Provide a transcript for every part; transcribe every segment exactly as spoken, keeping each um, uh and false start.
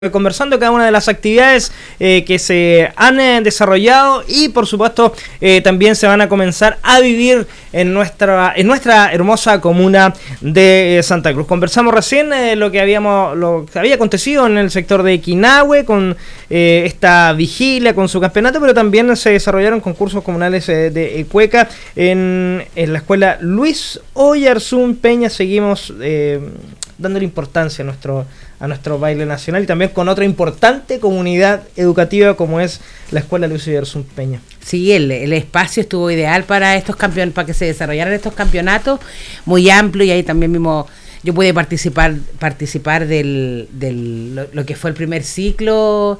Conversando cada una de las actividades eh, que se han eh, desarrollado y por supuesto eh, también se van a comenzar a vivir en nuestra en nuestra hermosa comuna de eh, Santa Cruz. Conversamos recién eh, lo que habíamos lo que había acontecido en el sector de Quinahue con eh, esta vigilia, con su campeonato, pero también se desarrollaron concursos comunales eh, de Cueca en, en la escuela Luis Oyarzún Peña. Seguimos eh, dándole importancia a nuestro a nuestro baile nacional y también con otra importante comunidad educativa como es la Escuela Luis Oyarzún Peña. Sí, el, el espacio estuvo ideal para estos campeonatos, para que se desarrollaran estos campeonatos, muy amplio, y ahí también mismo yo pude participar participar del, del lo, lo que fue el primer ciclo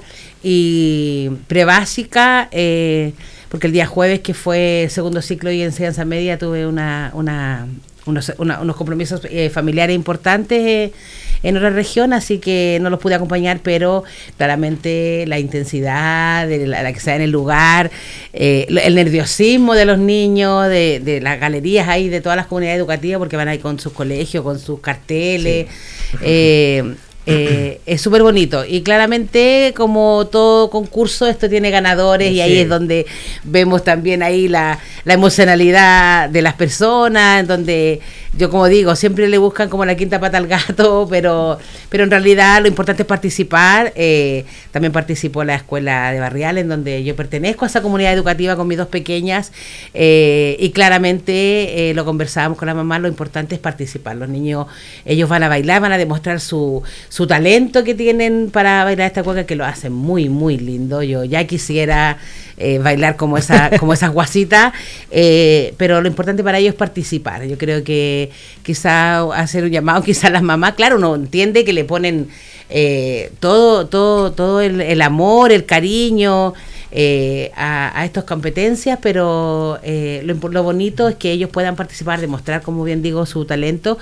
y prebásica, eh, porque el día jueves, que fue segundo ciclo y enseñanza media, tuve una una unos, una, unos compromisos eh, familiares importantes eh, en otra región, así que no los pude acompañar, pero claramente la intensidad de la, la que se da en el lugar, eh, el nerviosismo de los niños, de, de las galerías ahí, de todas las comunidades educativas, porque van ahí con sus colegios, con sus carteles, sí. eh, Eh, es súper bonito, y claramente, como todo concurso, esto tiene ganadores, sí. Y ahí es donde vemos también ahí la, la emocionalidad de las personas, en donde yo, como digo, siempre le buscan como la quinta pata al gato, pero pero en realidad lo importante es participar. Eh, también participó la escuela de Barrial, en donde yo pertenezco a esa comunidad educativa con mis dos pequeñas, eh, y claramente eh, lo conversábamos con la mamá, lo importante es participar. Los niños, ellos van a bailar, van a demostrar su su talento que tienen para bailar esta cueca, que lo hacen muy, muy lindo. Yo ya quisiera eh, bailar como esa como esas guasitas, eh, pero lo importante para ellos es participar. Yo creo que quizá hacer un llamado, quizá las mamás, claro, uno entiende que le ponen eh, todo todo todo el, el amor, el cariño eh, a, a estas competencias, pero eh, lo, lo bonito es que ellos puedan participar, demostrar, como bien digo, su talento,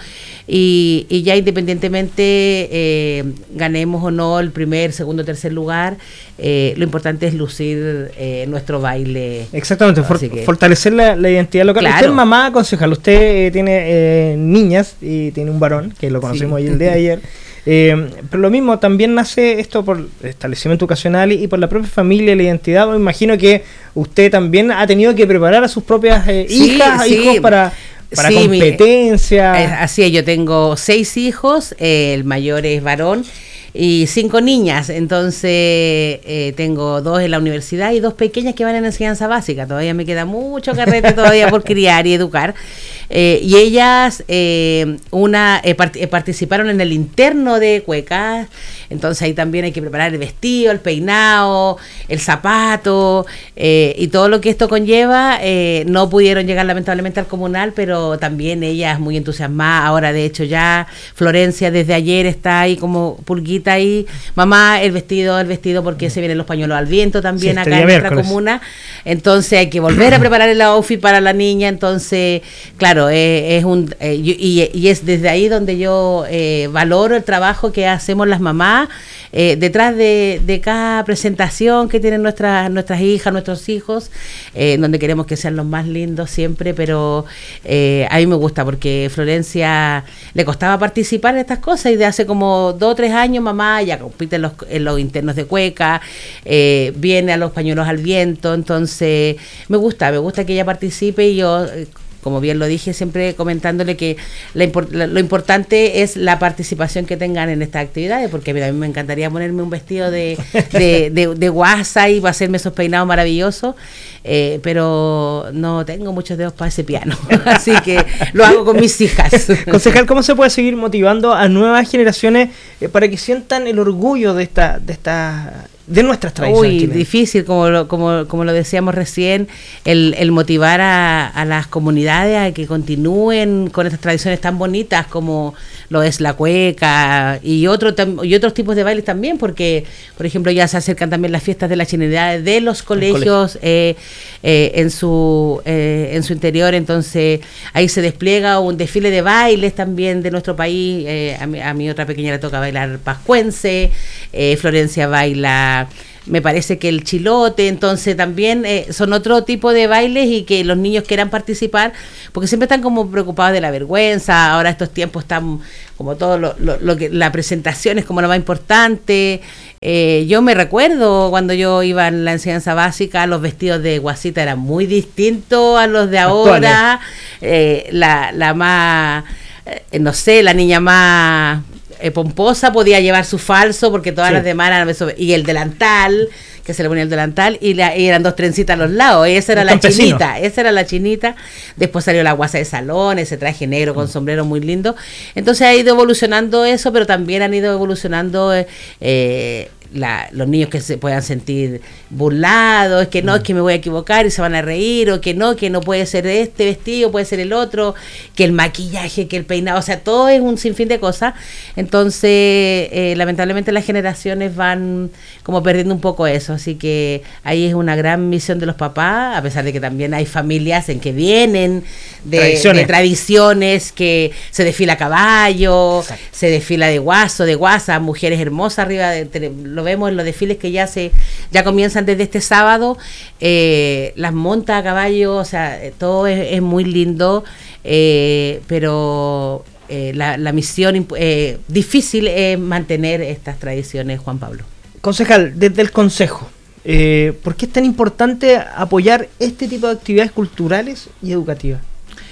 y, y ya independientemente eh, ganemos o no el primer, segundo, tercer lugar, eh, lo importante es lucir eh, nuestro baile. Exactamente, for, que, fortalecer la, la identidad local. Claro. Usted es mamá, concejal, usted eh, tiene eh, niñas y tiene un varón, que lo conocimos sí. Hoy el día de ayer. Eh, pero lo mismo, también nace esto por establecimiento ocasional y, y por la propia familia y la identidad. Me imagino que usted también ha tenido que preparar a sus propias eh, sí, hijas, sí. hijos para... Para sí, competencia. Mi, así es, yo tengo seis hijos, eh, el mayor es varón, y cinco niñas, entonces eh, tengo dos en la universidad y dos pequeñas que van en enseñanza básica. Todavía me queda mucho carrete todavía por criar y educar. Eh, y ellas, eh, una eh, part- eh, participaron en el interno de Cueca, entonces ahí también hay que preparar el vestido, el peinado, el zapato, eh, y todo lo que esto conlleva. Eh, no pudieron llegar lamentablemente al comunal, pero también ellas muy entusiasmadas. Ahora, de hecho, ya Florencia desde ayer está ahí como pulguita ahí, mamá, el vestido, el vestido, porque se vienen los pañuelos al viento también, sí, acá en nuestra comuna, entonces hay que volver a preparar el outfit para la niña. Entonces, claro, eh, es un eh, y, y es desde ahí donde yo eh, valoro el trabajo que hacemos las mamás eh, detrás de, de cada presentación que tienen nuestras nuestras hijas, nuestros hijos, eh, donde queremos que sean los más lindos siempre. Pero eh, a mí me gusta, porque Florencia le costaba participar en estas cosas, y de hace como dos o tres años mamá ya compite en los, en los internos de Cueca, eh, viene a los pañuelos al viento. Entonces me gusta, me gusta que ella participe, y yo, como bien lo dije, siempre comentándole que la, lo importante es la participación que tengan en estas actividades, porque a mí me encantaría ponerme un vestido de, de, de, de guasa y hacerme esos peinados maravillosos, eh, pero no tengo muchos dedos para ese piano, así que lo hago con mis hijas. Concejal, ¿cómo se puede seguir motivando a nuevas generaciones eh, para que sientan el orgullo de esta de esta de nuestras tradiciones? Uy, chilenas. Difícil, como lo, como, como lo decíamos recién, el, el motivar a, a las comunidades a que continúen con estas tradiciones tan bonitas como lo es la cueca y, otro, y otros tipos de bailes también, porque, por ejemplo, ya se acercan también las fiestas de la chilenidad de los colegios eh, eh, en su eh, en su interior. Entonces ahí se despliega un desfile de bailes también de nuestro país. Eh, a, mi, a mi otra pequeña le toca bailar pascuense, eh, Florencia baila me parece que el chilote, entonces también eh, son otro tipo de bailes y que los niños quieran participar, porque siempre están como preocupados de la vergüenza. Ahora estos tiempos están como todo lo, lo, lo que la presentación es como lo más importante. Eh, yo me recuerdo cuando yo iba en la enseñanza básica, los vestidos de guasita eran muy distintos a los de ahora. Eh, la, la más, eh, no sé, la niña más eh, pomposa podía llevar su falso, porque todas sí. las demás eran eso, y el delantal, que se le ponía el delantal, y, la, y eran dos trencitas a los lados, esa era el la campesino. chinita, esa era la chinita. Después salió la guasa de salón, ese traje negro con sombrero muy lindo. Entonces ha ido evolucionando eso, pero también han ido evolucionando eh, eh, La, los niños que se puedan sentir burlados, es que no, es que me voy a equivocar y se van a reír, o que no, que no puede ser este vestido, puede ser el otro, que el maquillaje, que el peinado, o sea, todo es un sinfín de cosas. Entonces, eh, lamentablemente las generaciones van como perdiendo un poco eso, así que ahí es una gran misión de los papás, a pesar de que también hay familias en que vienen de tradiciones, de tradiciones que se desfila a caballo, exacto, se desfila de guaso, de guasa, mujeres hermosas arriba de... lo vemos en los desfiles que ya se ya comienzan desde este sábado, eh, las montas a caballo, o sea, todo es, es muy lindo, eh, pero eh, la, la misión eh, difícil es mantener estas tradiciones, Juan Pablo. Concejal, desde el Consejo, eh, ¿por qué es tan importante apoyar este tipo de actividades culturales y educativas?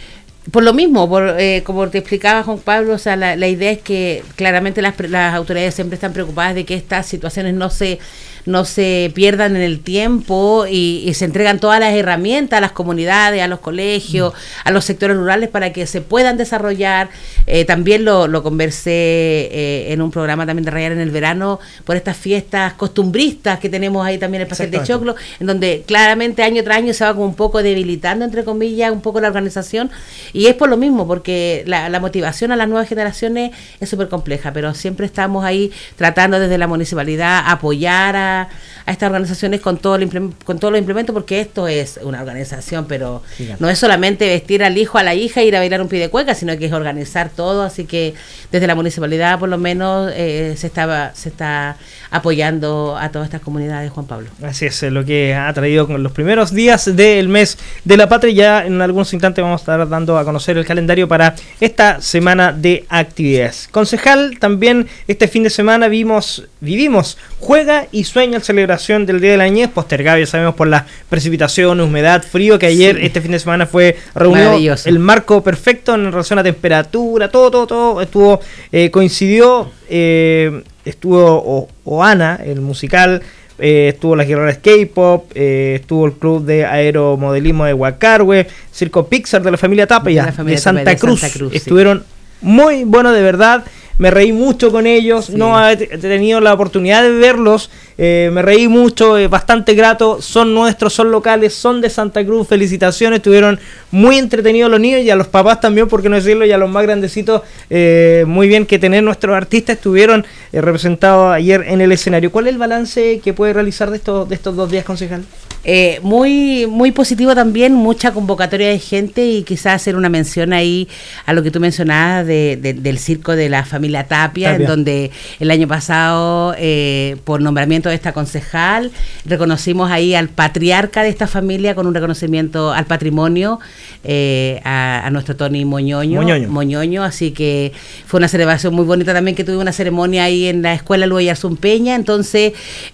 Por lo mismo, por, eh, como te explicaba Juan Pablo, o sea, la, la idea es que claramente las, las autoridades siempre están preocupadas de que estas situaciones no se no se pierdan en el tiempo y, y se entregan todas las herramientas a las comunidades, a los colegios, a los sectores rurales para que se puedan desarrollar. Eh, también lo, lo conversé eh, en un programa también de Rayar en el verano por estas fiestas costumbristas que tenemos ahí también el pastel de choclo, en donde claramente año tras año se va como un poco debilitando, entre comillas, un poco la organización, y es por lo mismo, porque la, la motivación a las nuevas generaciones es súper compleja, pero siempre estamos ahí tratando desde la municipalidad apoyar a a estas organizaciones con todo el con todos los implementos, porque esto es una organización, pero sí, no es solamente vestir al hijo, a la hija e ir a bailar un pie de cueca, sino que es organizar todo, así que desde la municipalidad por lo menos eh, se estaba se está apoyando a todas estas comunidades, Juan Pablo. Así es, lo que ha traído con los primeros días del mes de la patria. Ya en algunos instantes vamos a estar dando a conocer el calendario para esta semana de actividades. Concejal, también este fin de semana vimos, vivimos Juega y Sueña, celebración del Día de la Niñez, postergado, ya sabemos, por la precipitación, humedad, frío, que ayer, sí, este fin de semana fue reunido el marco perfecto en relación a temperatura, todo, todo, todo estuvo, eh, coincidió, eh, estuvo Oana, el musical, eh, estuvo las guerreras K-pop, eh, estuvo el club de aeromodelismo de Huacarhue, Circo Pixar de la familia Tapia, de, familia de, Santa, Tapia, de Cruz. Santa Cruz, estuvieron sí. muy buenos, de verdad. Me reí mucho con ellos, sí. no he tenido la oportunidad de verlos, eh, me reí mucho, eh, bastante grato, son nuestros, son locales, son de Santa Cruz, felicitaciones, estuvieron muy entretenidos los niños y a los papás también, por qué no decirlo, y a los más grandecitos, eh, muy bien que tener nuestros artistas estuvieron eh, representados ayer en el escenario. ¿Cuál es el balance que puede realizar de estos, de estos dos días, concejal? Eh, muy muy positivo también, mucha convocatoria de gente, y quizás hacer una mención ahí a lo que tú mencionabas de, de, del circo de la familia Tapia, Tapia. En donde el año pasado, eh, por nombramiento de esta concejal, reconocimos ahí al patriarca de esta familia con un reconocimiento al patrimonio, eh, a, a nuestro Tony Moñoño, Moñoño. Moñoño, así que fue una celebración muy bonita también, que tuve una ceremonia ahí en la escuela Luis Arzún Peña. Entonces,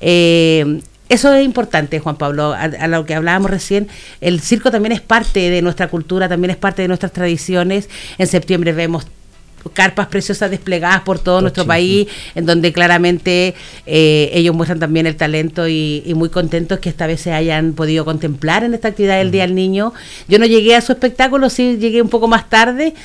eh, eso es importante, Juan Pablo, a, a lo que hablábamos recién. El circo también es parte de nuestra cultura, también es parte de nuestras tradiciones. En septiembre vemos carpas preciosas desplegadas por todo nuestro país, en donde claramente eh, ellos muestran también el talento, y, y muy contentos que esta vez se hayan podido contemplar en esta actividad del Día del Niño. Yo no llegué a su espectáculo, sí llegué un poco más tarde,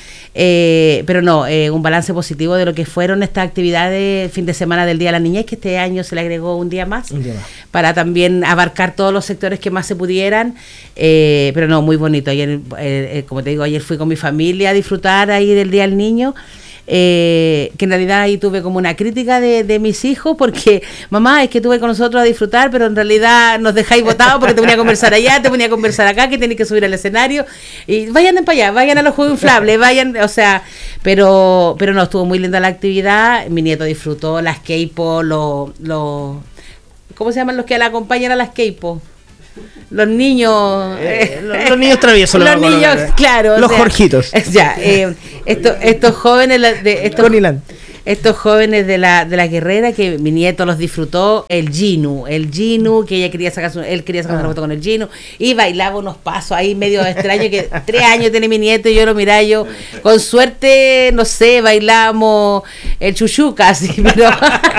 eh, pero no, eh, un balance positivo de lo que fueron estas actividades fin de semana del Día de la Niñez, que este año se le agregó un día más, un día más. Para también abarcar todos los sectores que más se pudieran, eh, pero no, muy bonito. Ayer, eh, eh, como te digo, ayer fui con mi familia a disfrutar ahí del Día del Niño. Eh, que en realidad ahí tuve como una crítica de, de mis hijos, porque mamá, es que tuve con nosotros a disfrutar, pero en realidad nos dejáis botados porque te ponía a conversar allá, te ponía a conversar acá, que tenéis que subir al escenario, y vayan para allá, vayan a los juegos inflables, vayan, o sea, pero pero no, estuvo muy linda la actividad. Mi nieto disfrutó las K-pop, los... Lo, ¿cómo se llaman los que la acompañan a las K-pop? Los niños, eh, los, los niños traviesos, los niños, claro, los o sea, Jorgitos. Ya, eh, estos, estos jóvenes de estos, Coniland. estos jóvenes de la de la guerrera que mi nieto los disfrutó, el Ginu, el Ginu que ella quería sacar su, él quería sacar ah. una foto con el Ginu y bailaba unos pasos ahí medio extraños que tres años tiene mi nieto y yo lo miraba yo con suerte, no sé, bailamos el chuchuca así, pero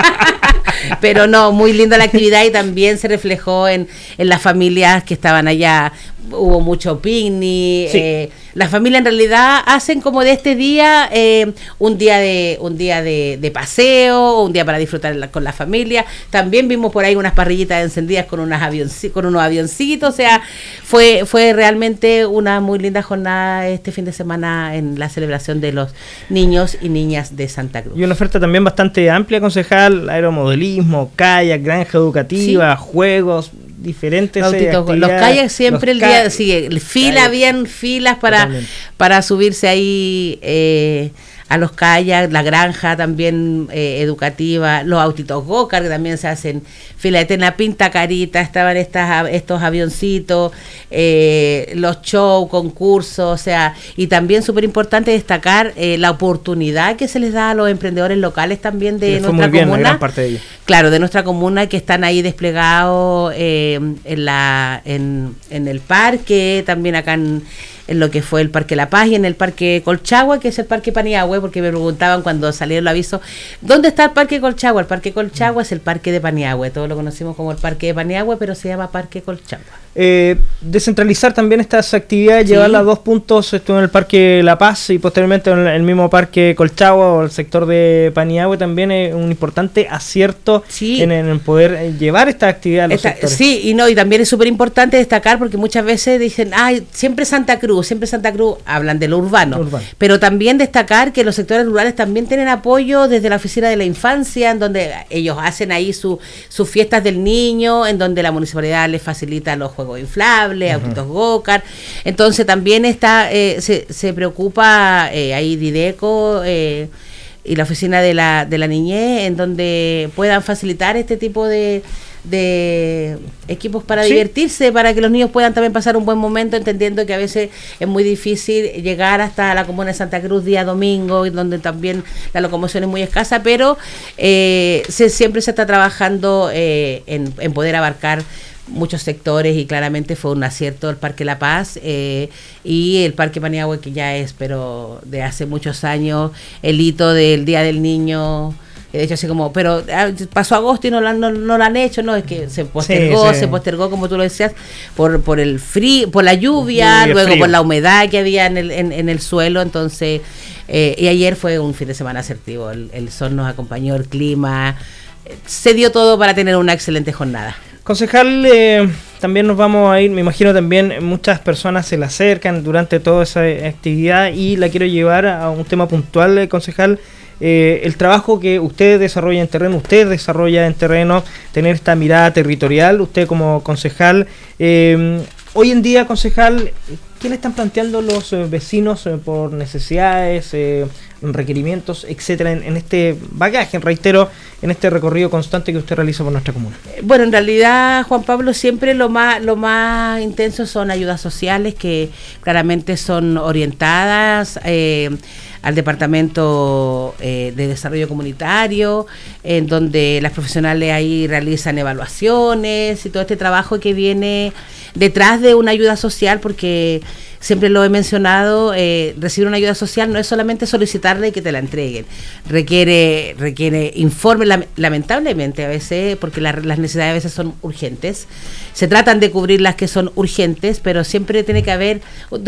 pero no, muy linda la actividad y también se reflejó en, en las familias que estaban allá. Hubo mucho picnic, sí. eh, las familias en realidad hacen como de este día eh, un día de un día de, de paseo, un día para disfrutar la, con la familia. También vimos por ahí unas parrillitas encendidas con unas avionci- con unos avioncitos, o sea, fue fue realmente una muy linda jornada este fin de semana en la celebración de los niños y niñas de Santa Cruz. Y una oferta también bastante amplia, concejal, aeromodelismo, kayak, granja educativa, sí. juegos diferentes. Autitos, los kayaks siempre los el día sigue fila, habían filas para Totalmente. para subirse ahí eh, a los kayaks, la granja también eh, educativa, los autitos go-kart que también se hacen fila eterna, Pinta Carita, estaban estas estos avioncitos, eh, los shows, concursos, o sea, y también súper importante destacar eh, la oportunidad que se les da a los emprendedores locales también de nuestra bien, comuna, gran parte de ellos. Claro, de nuestra comuna que están ahí desplegados eh, en la en, en el parque, también acá en en lo que fue el Parque La Paz y en el Parque Colchagua, que es el Parque Paniagüe, porque me preguntaban cuando salió el aviso, ¿dónde está el Parque Colchagua? El Parque Colchagua es el Parque de Paniagüe, todos lo conocimos como el Parque de Paniagüe, pero se llama Parque Colchagua. Eh, descentralizar también estas actividades, sí. llevarlas a dos puntos, estuvo en el Parque La Paz y posteriormente en el mismo Parque Colchagua o el sector de Paniagüe, también es un importante acierto sí. en, en poder llevar esta actividad a los Esta, sectores. Sí, y no, y también es súper importante destacar porque muchas veces dicen, ay, siempre Santa Cruz, siempre Santa Cruz, hablan de lo urbano, urbano, pero también destacar que los sectores rurales también tienen apoyo desde la Oficina de la Infancia, en donde ellos hacen ahí su, sus fiestas del niño, en donde la municipalidad les facilita los juegos inflables, uh-huh. autitos go-kart, entonces también está eh, se, se preocupa eh, ahí Dideco eh, y la Oficina de la, de la Niñez, en donde puedan facilitar este tipo de de equipos para sí. divertirse, para que los niños puedan también pasar un buen momento, entendiendo que a veces es muy difícil llegar hasta la comuna de Santa Cruz día domingo, donde también la locomoción es muy escasa, pero eh, se, siempre se está trabajando eh, en, en poder abarcar muchos sectores y claramente fue un acierto el Parque La Paz eh, y el Parque Paniagüe, que ya es, pero de hace muchos años, el hito del Día del Niño. De hecho, así como, pero pasó agosto y no lo, no, no lo han hecho, ¿no? Es que se postergó, sí, sí. se postergó, como tú lo decías, por por el frío, por la lluvia, luego frío. Por la humedad que había en el, en, en el suelo, entonces, eh, y ayer fue un fin de semana asertivo, el, el sol nos acompañó, el clima, eh, se dio todo para tener una excelente jornada. Concejal, eh, también nos vamos a ir, me imagino también muchas personas se le acercan durante toda esa actividad y la quiero llevar a un tema puntual, eh, concejal. Eh, el trabajo que usted desarrolla en terreno, usted desarrolla en terreno, tener esta mirada territorial, usted como concejal, eh, hoy en día, concejal, ¿qué le están planteando los eh, vecinos eh, por necesidades, eh, requerimientos, etcétera, en, en este bagaje, reitero, en este recorrido constante que usted realiza por nuestra comuna? Bueno, en realidad, Juan Pablo, siempre lo más lo más intenso son ayudas sociales que claramente son orientadas eh, al Departamento eh, de Desarrollo Comunitario, en donde las profesionales ahí realizan evaluaciones y todo este trabajo que viene detrás de una ayuda social, porque siempre lo he mencionado, eh, recibir una ayuda social no es solamente solicitarle que te la entreguen, requiere requiere informe, lamentablemente a veces, porque la, las necesidades a veces son urgentes, se tratan de cubrir las que son urgentes, pero siempre tiene que haber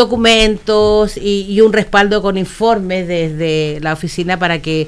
documentos y, y un respaldo con informes desde la oficina para que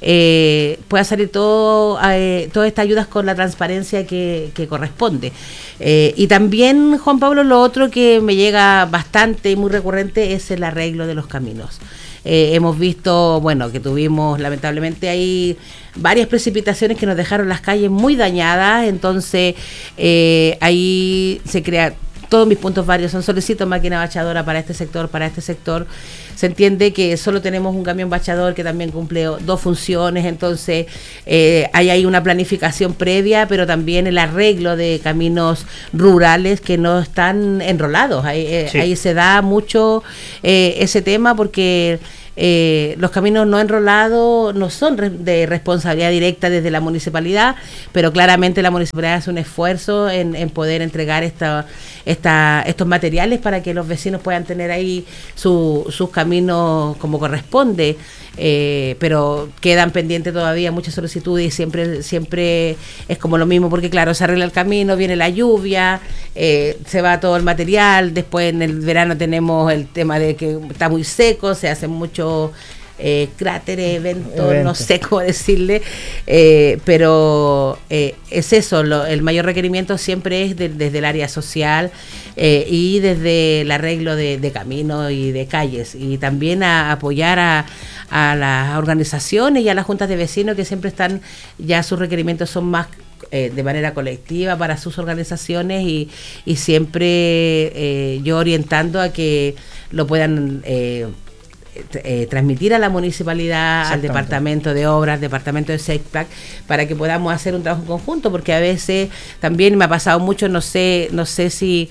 eh, pueda salir todo eh, todas estas ayudas con la transparencia que, que corresponde. Eh, y también, Juan Pablo, lo otro que me llega bastante y muy recurrente es el arreglo de los caminos. Eh, hemos visto, bueno, que tuvimos lamentablemente ahí varias precipitaciones que nos dejaron las calles muy dañadas, entonces eh, ahí se crea todos mis puntos varios son: solicito máquina bachadora para este sector, para este sector. Se entiende que solo tenemos un camión bachador que también cumple dos funciones, entonces eh, hay ahí una planificación previa, pero también el arreglo de caminos rurales que no están enrolados. Ahí, eh, sí. ahí se da mucho eh, ese tema, porque Eh, los caminos no enrolados no son re- de responsabilidad directa desde la municipalidad, pero claramente la municipalidad hace un esfuerzo en, en poder entregar esta, esta, estos materiales para que los vecinos puedan tener ahí su, sus caminos como corresponde, eh, pero quedan pendientes todavía muchas solicitudes y siempre, siempre es como lo mismo, porque claro, se arregla el camino, viene la lluvia, eh, se va todo el material, después en el verano tenemos el tema de que está muy seco, se hacen muchos Eh, cráteres, eventos, Evento. no sé cómo decirle, eh, pero eh, es eso, lo, el mayor requerimiento siempre es de, desde el área social eh, y desde el arreglo de, de caminos y de calles, y también a apoyar a, a las organizaciones y a las juntas de vecinos, que siempre están, ya sus requerimientos son más eh, de manera colectiva para sus organizaciones, y, y siempre eh, yo orientando a que lo puedan eh, Eh, transmitir a la municipalidad, al departamento de obras, al departamento de SECPLAC, para que podamos hacer un trabajo conjunto, porque a veces también me ha pasado mucho, no sé, no sé si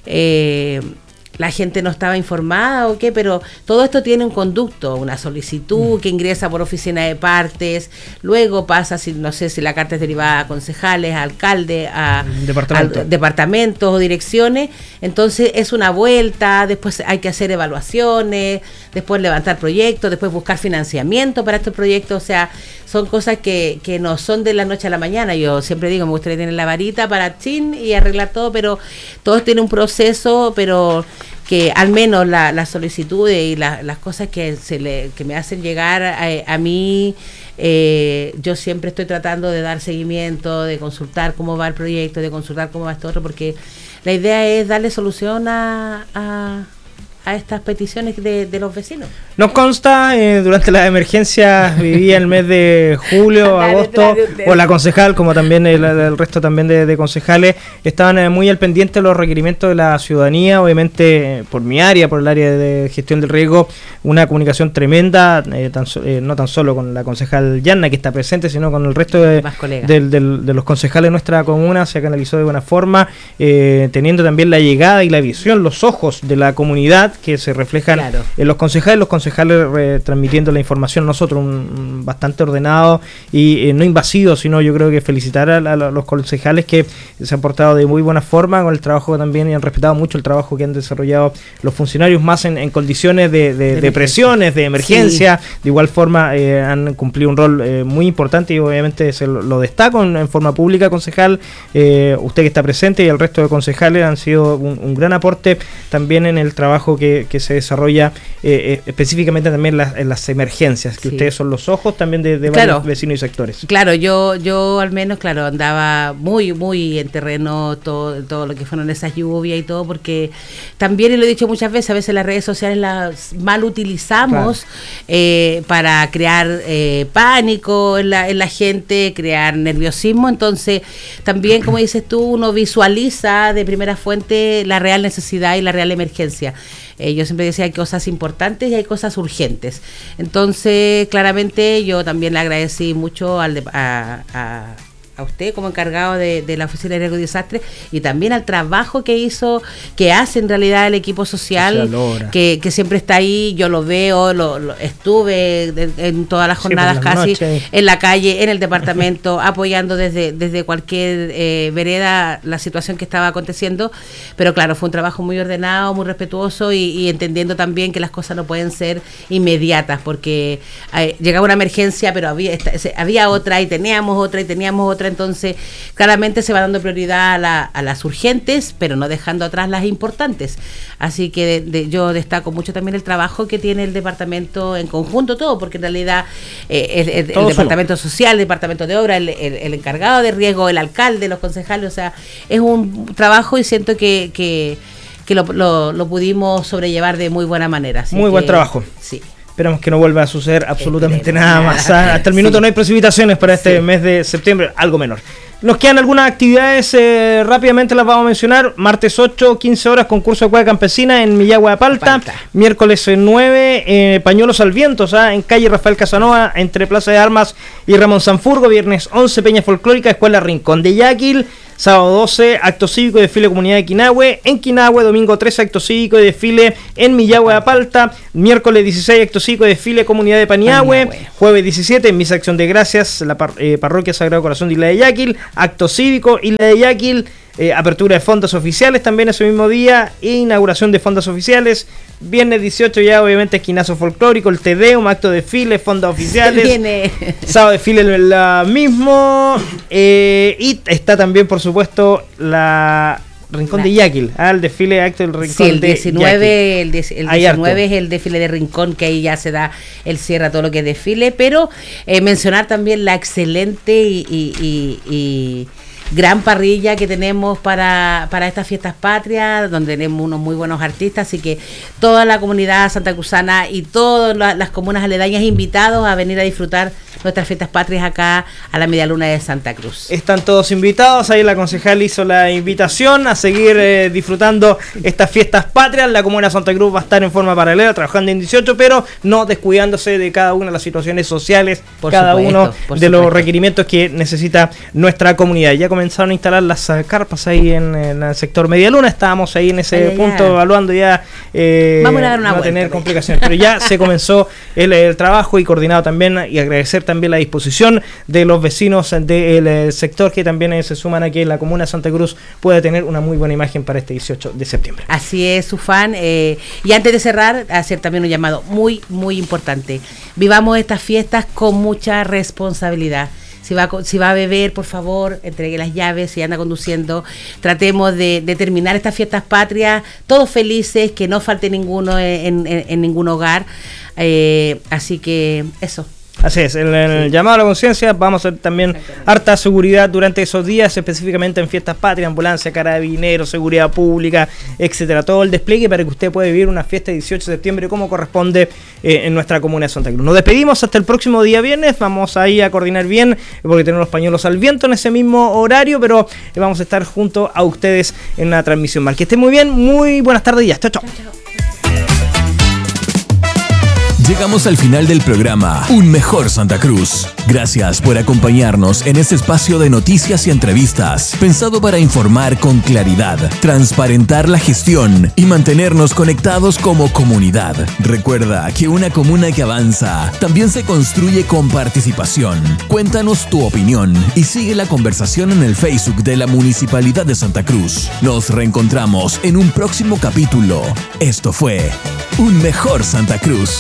eh, la gente no estaba informada o qué, pero todo esto tiene un conducto, una solicitud mm. que ingresa por oficina de partes, luego pasa, si no sé si la carta es derivada a concejales, a alcalde, a Departamento. a departamentos o direcciones, entonces es una vuelta, después hay que hacer evaluaciones, después levantar proyectos, después buscar financiamiento para estos proyectos, o sea, son cosas que, que no son de la noche a la mañana. Yo siempre digo, me gustaría tener la varita para chin y arreglar todo, pero todo tiene un proceso, pero que al menos la, las solicitudes y la, las cosas que se le que me hacen llegar a, a mí, eh, yo siempre estoy tratando de dar seguimiento, de consultar cómo va el proyecto, de consultar cómo va esto otro, porque la idea es darle solución a, a a estas peticiones de, de los vecinos. Nos consta, eh, durante las emergencias vivía el mes de julio, agosto, o la concejal, como también el, el resto también de, de concejales, estaban eh, muy al pendiente de los requerimientos de la ciudadanía. Obviamente, eh, por mi área, por el área de gestión del riesgo, una comunicación tremenda, eh, tan so, eh, no tan solo con la concejal Yanna, que está presente, sino con el resto de, de, de, de los concejales de nuestra comuna. Se canalizó de buena forma, eh, teniendo también la llegada y la visión, los ojos de la comunidad, que se reflejan claro. en los concejales, los concejales eh, transmitiendo la información, nosotros un, un bastante ordenado y eh, no invasivo, sino yo creo que felicitar a, a, a los concejales que se han portado de muy buena forma con el trabajo también, y han respetado mucho el trabajo que han desarrollado los funcionarios, más en, en condiciones de, de, de, de presiones, de emergencia. Sí. De igual forma eh, han cumplido un rol eh, muy importante, y obviamente se lo, lo destaco en, en forma pública, concejal, eh, usted que está presente y el resto de concejales han sido un, un gran aporte también en el trabajo que que se desarrolla eh, específicamente también en las, en las emergencias, que sí. ustedes son los ojos también de, de claro. varios vecinos y sectores. Claro, yo yo al menos, claro, andaba muy, muy en terreno todo, todo lo que fueron esas lluvias y todo, porque también, y lo he dicho muchas veces, a veces las redes sociales las mal utilizamos claro. eh, para crear eh, pánico en la, en la gente, crear nerviosismo, entonces también, como dices tú, uno visualiza de primera fuente la real necesidad y la real emergencia. Eh, yo siempre decía, hay cosas importantes y hay cosas urgentes. Entonces, claramente, yo también le agradecí mucho al de, a, a, a usted como encargado de, de la Oficina de Riesgo y Desastre, y también al trabajo que hizo, que hace en realidad el equipo social, que, que siempre está ahí. Yo lo veo, lo, lo estuve de, en todas las jornadas, sí, las casi noches. En la calle, en el departamento, apoyando desde, desde cualquier eh, vereda la situación que estaba aconteciendo, pero claro, fue un trabajo muy ordenado, muy respetuoso, y, y entendiendo también que las cosas no pueden ser inmediatas, porque eh, llegaba una emergencia, pero había, esta, había otra, y teníamos otra, y teníamos otra. Entonces, claramente se va dando prioridad a, la, a las urgentes, pero no dejando atrás las importantes. Así que de, de, yo destaco mucho también el trabajo que tiene el departamento en conjunto, todo, porque en realidad eh, el, el, el departamento social, el departamento de obra, el, el, el encargado de riesgo, el alcalde, los concejales, o sea, es un trabajo, y siento que, que, que lo, lo, lo pudimos sobrellevar de muy buena manera. Así muy que, buen trabajo. Sí. Esperamos que no vuelva a suceder absolutamente nada más. Hasta el minuto sí. no hay precipitaciones para este sí. mes de septiembre, algo menor. Nos quedan algunas actividades, eh, rápidamente las vamos a mencionar. Martes ocho, quince horas, concurso de cueca campesina en Millagua de Palta. Palta. Miércoles nueve, eh, Pañuelos al Viento, o sea, en calle Rafael Casanova, entre Plaza de Armas y Ramón Sanfurgo. Viernes once, Peña Folclórica, Escuela Rincón de Yaquil. Sábado doce, acto cívico y desfile comunidad de Quinahue. En Quinahue, domingo trece, acto cívico y desfile en Millagua de Palta. Miércoles dieciséis, acto cívico y desfile comunidad de Paniahue. Paniahue. Jueves diecisiete, Misa Acción de Gracias, la par- eh, parroquia Sagrado Corazón de Isla de Yaquil. Acto cívico, Isla de Yaquil. Eh, apertura de fondas oficiales también ese mismo día. Inauguración de fondas oficiales. Viernes dieciocho ya obviamente esquinazo folclórico, el Tedeum, acto de desfile, fondas oficiales. Viene. Sábado desfile el la mismo. Eh, y está también, por supuesto, la Rincón la. de Yaquil. Ah, el desfile acto del Rincón sí, el de diecinueve, el, de, el diecinueve harto. Es el desfile de Rincón, que ahí ya se da el cierre a todo lo que es desfile. Pero eh, mencionar también la excelente y, y, y, y gran parrilla que tenemos para, para estas fiestas patrias, donde tenemos unos muy buenos artistas, así que toda la comunidad santacruzana y todas la, las comunas aledañas invitados a venir a disfrutar nuestras fiestas patrias acá a la Media Luna de Santa Cruz. Están todos invitados, ahí la concejal hizo la invitación a seguir eh, disfrutando estas fiestas patrias. La comuna de Santa Cruz va a estar en forma paralela, trabajando en dieciocho, pero no descuidándose de cada una de las situaciones sociales, por cada supuesto, uno de supuesto. los requerimientos que necesita nuestra comunidad. Ya comenzaron a instalar las uh, carpas ahí en, en el sector Media Luna, estábamos ahí en ese ay, punto ya. evaluando ya eh, vamos a dar una no vuelta, tener complicaciones, pero ya se comenzó el, el trabajo y coordinado también, y agradecer también la disposición de los vecinos del sector que también eh, se suman a que la comuna de Santa Cruz pueda tener una muy buena imagen para este dieciocho de septiembre. Así es, Sufán, eh, y antes de cerrar, hacer también un llamado muy, muy importante. Vivamos estas fiestas con mucha responsabilidad. Si va, si va a beber, por favor, entregue las llaves. Si anda conduciendo, tratemos de, de terminar estas fiestas patrias todos felices, que no falte ninguno en, en, en ningún hogar. Eh, así que eso. Así es, el, el sí. llamado a la conciencia. Vamos a hacer también harta seguridad durante esos días, específicamente en fiestas patrias, ambulancia, carabineros, seguridad pública, etcétera. Todo el despliegue para que usted pueda vivir una fiesta de dieciocho de septiembre como corresponde eh, en nuestra comuna de Santa Cruz. Nos despedimos hasta el próximo día viernes. Vamos ahí a coordinar bien, porque tenemos los pañuelos al viento en ese mismo horario, pero eh, vamos a estar junto a ustedes en una transmisión más. Que estén muy bien, muy buenas tardes y ya. Chao, chao. chao, chao. Llegamos al final del programa Un Mejor Santa Cruz. Gracias por acompañarnos en este espacio de noticias y entrevistas, pensado para informar con claridad, transparentar la gestión y mantenernos conectados como comunidad. Recuerda que una comuna que avanza también se construye con participación. Cuéntanos tu opinión y sigue la conversación en el Facebook de la Municipalidad de Santa Cruz. Nos reencontramos en un próximo capítulo. Esto fue Un Mejor Santa Cruz.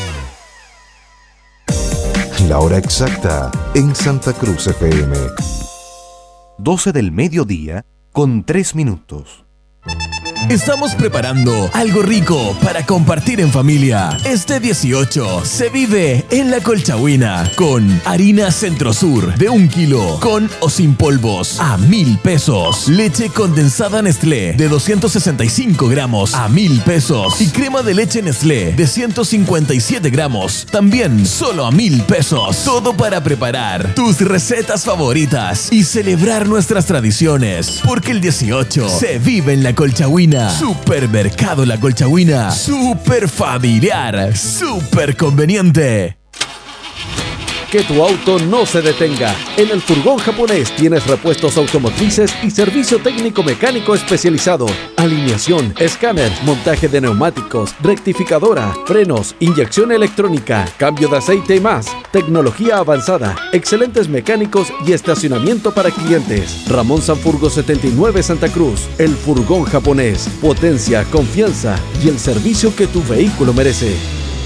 La hora exacta en Santa Cruz F M. doce del mediodía con tres minutos. Estamos preparando algo rico para compartir en familia. Este dieciocho se vive en La Colchagüina con harina Centro Sur de un kilo con o sin polvos a mil pesos. Leche condensada Nestlé de doscientos sesenta y cinco gramos a mil pesos. Y crema de leche Nestlé de ciento cincuenta y siete gramos también solo a mil pesos. Todo para preparar tus recetas favoritas y celebrar nuestras tradiciones. Porque el dieciocho se vive en La Colchagüina. Supermercado La Colchagüina. Super familiar. Super conveniente. Que tu auto no se detenga. En el Furgón Japonés tienes repuestos automotrices y servicio técnico mecánico especializado. Alineación, escáner, montaje de neumáticos, rectificadora, frenos, inyección electrónica, cambio de aceite y más. Tecnología avanzada, excelentes mecánicos y estacionamiento para clientes. Ramón Sanfurgo setenta y nueve Santa Cruz. El Furgón Japonés. Potencia, confianza y el servicio que tu vehículo merece.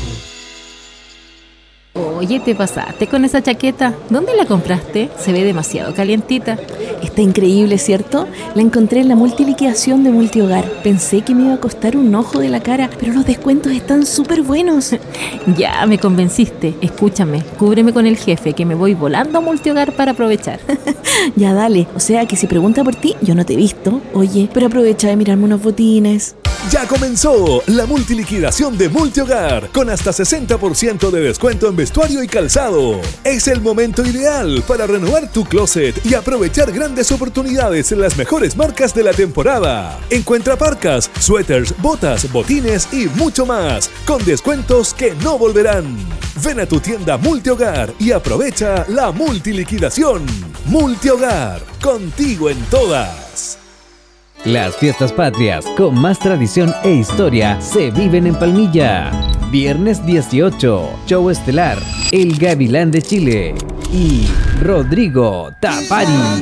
Oye, ¿te pasaste con esa chaqueta? ¿Dónde la compraste? Se ve demasiado calientita. Está increíble, ¿cierto? La encontré en la multiliquidación de Multihogar. Pensé que me iba a costar un ojo de la cara, pero los descuentos están súper buenos. Ya, me convenciste. Escúchame, cúbreme con el jefe, que me voy volando a Multihogar para aprovechar. Ya, dale. O sea, que si pregunta por ti, yo no te he visto. Oye, pero aprovecha de mirarme unos botines. Ya comenzó la multiliquidación de Multihogar con hasta sesenta por ciento de descuento en vestuario y calzado. Es el momento ideal para renovar tu closet y aprovechar grandes oportunidades en las mejores marcas de la temporada. Encuentra parcas, suéteres, botas, botines y mucho más con descuentos que no volverán. Ven a tu tienda Multihogar y aprovecha la multiliquidación. Multihogar, contigo en todas. Las fiestas patrias con más tradición e historia se viven en Palmilla. Viernes dieciocho, show estelar, El Gavilán de Chile y Rodrigo Tapari.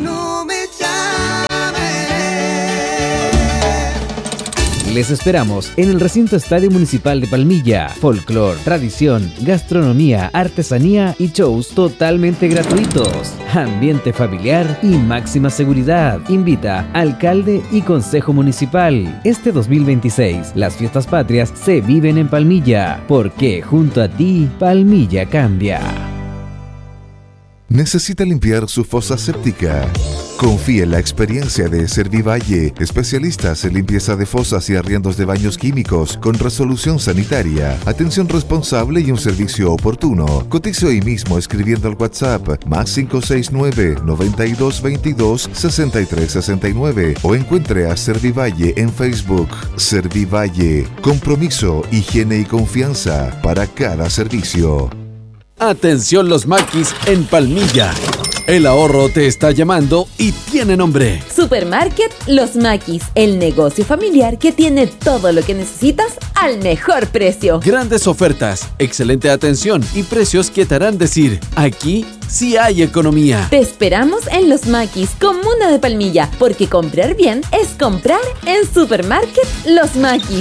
Les esperamos en el recinto Estadio Municipal de Palmilla. Folclor, tradición, gastronomía, artesanía y shows totalmente gratuitos. Ambiente familiar y máxima seguridad. Invita alcalde y consejo municipal. Este dos mil veintiséis, las fiestas patrias se viven en Palmilla, porque junto a ti, Palmilla cambia. ¿Necesita limpiar su fosa séptica? Confíe en la experiencia de Servivalle, especialistas en limpieza de fosas y arriendos de baños químicos con resolución sanitaria, atención responsable y un servicio oportuno. Cotice hoy mismo escribiendo al WhatsApp más cinco seis nueve, noventa y dos veintidós, sesenta y tres sesenta y nueve o encuentre a Servivalle en Facebook. Servivalle, compromiso, higiene y confianza para cada servicio. Atención los maquis en Palmilla. El ahorro te está llamando y tiene nombre. Supermarket Los Maquis, el negocio familiar que tiene todo lo que necesitas al mejor precio. Grandes ofertas, excelente atención y precios que te harán decir, aquí sí hay economía. Te esperamos en Los Maquis, comuna de Palmilla, porque comprar bien es comprar en Supermarket Los Maquis.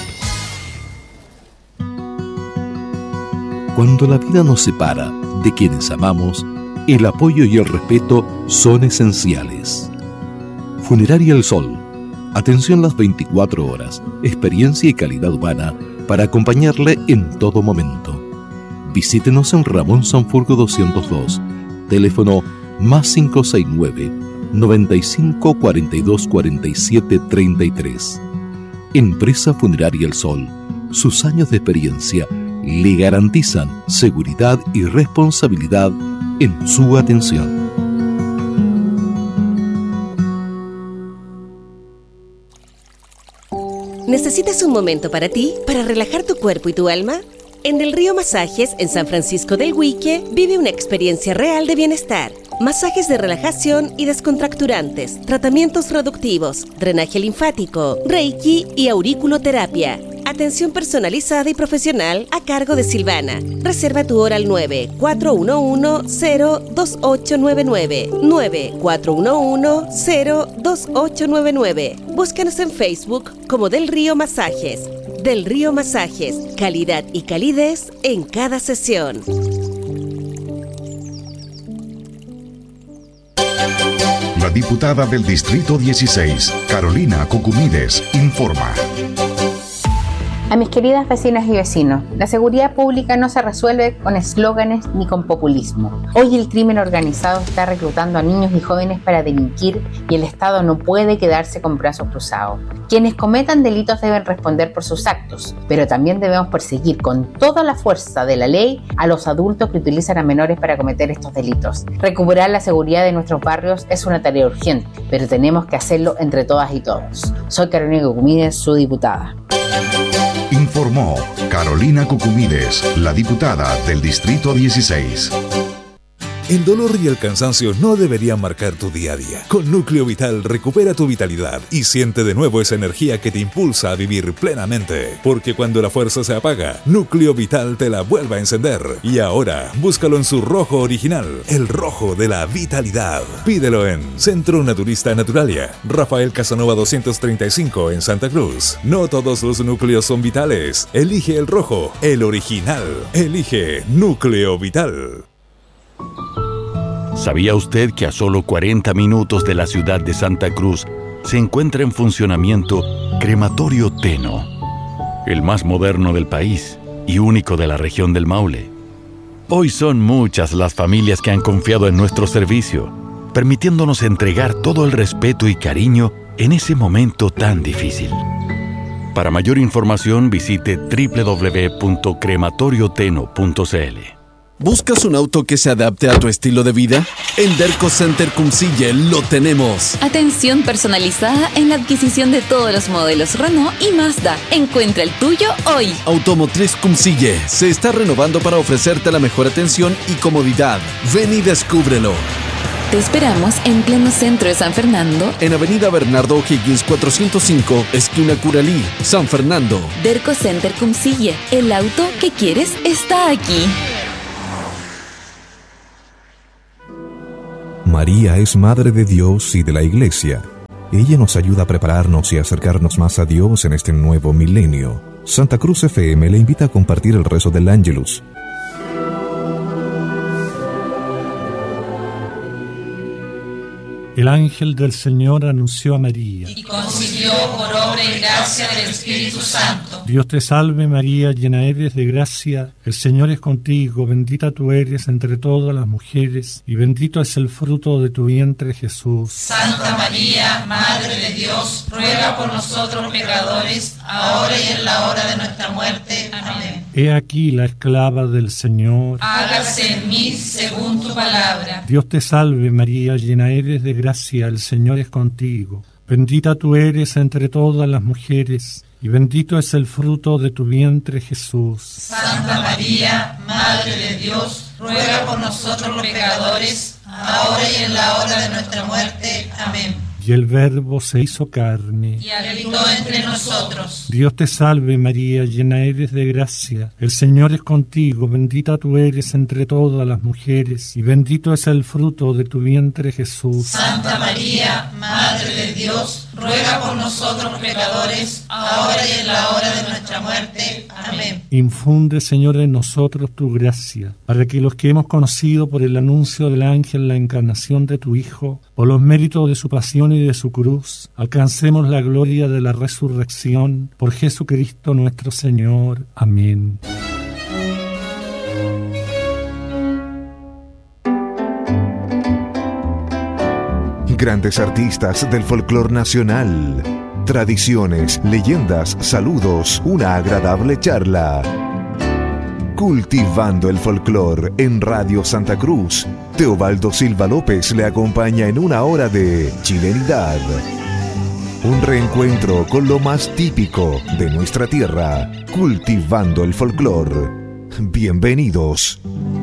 Cuando la vida nos separa de quienes amamos, el apoyo y el respeto son esenciales. Funeraria El Sol. Atención las veinticuatro horas, experiencia y calidad humana para acompañarle en todo momento. Visítenos en Ramón Sanfurgo doscientos dos, teléfono más cinco seis nueve, noventa y cinco cuarenta y dos cuarenta y siete treinta y tres. Empresa Funeraria El Sol. Sus años de experiencia le garantizan seguridad y responsabilidad en su atención. ¿Necesitas un momento para ti, para relajar tu cuerpo y tu alma? En Del Río Masajes, en San Francisco del Huique, vive una experiencia real de bienestar. Masajes de relajación y descontracturantes, tratamientos reductivos, drenaje linfático, reiki y auriculoterapia. Atención personalizada y profesional a cargo de Silvana. Reserva tu hora al nueve cuatro uno uno, cero dos ocho nueve nueve. nueve cuatro uno uno, cero dos ocho nueve nueve. Búscanos en Facebook como Del Río Masajes. Del Río Masajes, calidad y calidez en cada sesión. La diputada del Distrito dieciséis, Carolina Cucumides, informa. A mis queridas vecinas y vecinos, la seguridad pública no se resuelve con eslóganes ni con populismo. Hoy el crimen organizado está reclutando a niños y jóvenes para delinquir y el Estado no puede quedarse con brazos cruzados. Quienes cometan delitos deben responder por sus actos, pero también debemos perseguir con toda la fuerza de la ley a los adultos que utilizan a menores para cometer estos delitos. Recuperar la seguridad de nuestros barrios es una tarea urgente, pero tenemos que hacerlo entre todas y todos. Soy Carolina Cucumides, su diputada. Informó Carolina Cucumides, la diputada del Distrito dieciséis. El dolor y el cansancio no deberían marcar tu día a día. Con Núcleo Vital recupera tu vitalidad y siente de nuevo esa energía que te impulsa a vivir plenamente. Porque cuando la fuerza se apaga, Núcleo Vital te la vuelve a encender. Y ahora, búscalo en su rojo original, el rojo de la vitalidad. Pídelo en Centro Naturista Naturalia, Rafael Casanova doscientos treinta y cinco en Santa Cruz. No todos los núcleos son vitales. Elige el rojo, el original. Elige Núcleo Vital. ¿Sabía usted que a solo cuarenta minutos de la ciudad de Santa Cruz se encuentra en funcionamiento Crematorio Teno, el más moderno del país y único de la región del Maule? Hoy son muchas las familias que han confiado en nuestro servicio, permitiéndonos entregar todo el respeto y cariño en ese momento tan difícil. Para mayor información visite doble u doble u doble u punto crematorio teno punto c l. ¿Buscas un auto que se adapte a tu estilo de vida? En Derco Center Cumcille lo tenemos. Atención personalizada en la adquisición de todos los modelos Renault y Mazda. Encuentra el tuyo hoy. Automotriz Cumcille se está renovando para ofrecerte la mejor atención y comodidad. Ven y descúbrelo. Te esperamos en pleno centro de San Fernando, en Avenida Bernardo O'Higgins cuatrocientos cinco, esquina Curalí, San Fernando. Derco Center Cumcille. El auto que quieres está aquí. María es Madre de Dios y de la Iglesia. Ella nos ayuda a prepararnos y acercarnos más a Dios en este nuevo milenio. Santa Cruz F M le invita a compartir el rezo del Ángelus. El ángel del Señor anunció a María y concibió por obra y gracia del Espíritu Santo. Dios te salve María, llena eres de gracia, el Señor es contigo, bendita tú eres entre todas las mujeres, y bendito es el fruto de tu vientre Jesús. Santa María, Madre de Dios, ruega por nosotros pecadores, ahora y en la hora de nuestra muerte. Amén. He aquí la esclava del Señor. Hágase en mí según tu palabra. Dios te salve María, llena eres de gracia, el Señor es contigo. Bendita tú eres entre todas las mujeres, y bendito es el fruto de tu vientre Jesús. Santa María, Madre de Dios, ruega por nosotros los pecadores, ahora y en la hora de nuestra muerte. Amén. Y el Verbo se hizo carne y habitó entre nosotros. Dios te salve María, llena eres de gracia, el Señor es contigo, bendita tú eres entre todas las mujeres, y bendito es el fruto de tu vientre Jesús. Santa María, Madre de Dios, ruega por nosotros los pecadores, ahora y en la hora de nuestra muerte. Amén. Infunde, Señor, en nosotros tu gracia, para que los que hemos conocido por el anuncio del ángel la encarnación de tu Hijo, por los méritos de su pasión y de su cruz, alcancemos la gloria de la resurrección, por Jesucristo nuestro Señor. Amén. Grandes artistas del folclor nacional, tradiciones, leyendas, saludos, una agradable charla. Cultivando el folclor en Radio Santa Cruz. Teobaldo Silva López le acompaña en una hora de chilenidad. Un reencuentro con lo más típico de nuestra tierra. Cultivando el folclor. Bienvenidos.